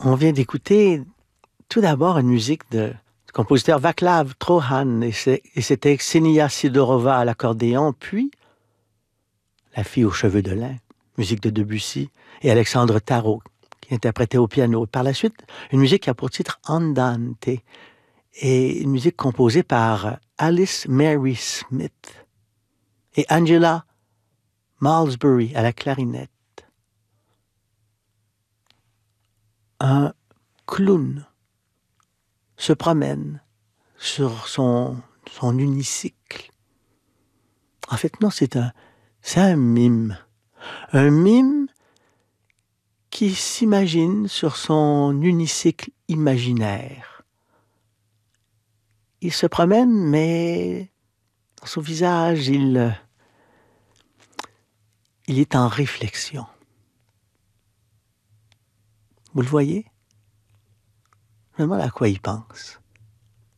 On vient d'écouter tout d'abord une musique du compositeur Václav Trohan et c'était Ksenia Sidorova à l'accordéon, puis La fille aux cheveux de lin, musique de Debussy, et Alexandre Tarot qui interprétait au piano. Par la suite, une musique qui a pour titre Andante et une musique composée par Alice Mary Smith et Angela Malmsbury à la clarinette. Un clown se promène sur son unicycle. En fait, non, c'est un mime. Un mime qui s'imagine sur son unicycle imaginaire. Il se promène, mais dans son visage, il est en réflexion. Vous le voyez? Je me demande à quoi il pense.